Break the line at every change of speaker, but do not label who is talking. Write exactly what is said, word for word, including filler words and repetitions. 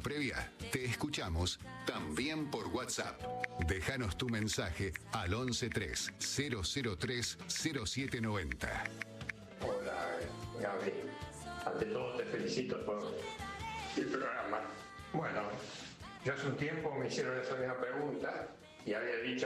previa, te escuchamos también por WhatsApp. Déjanos tu mensaje al once tres cero cero tres cero siete noventa.
Hola, Gaby. Ante todo te felicito por el programa. Bueno, yo hace un tiempo me hicieron esa misma pregunta y había dicho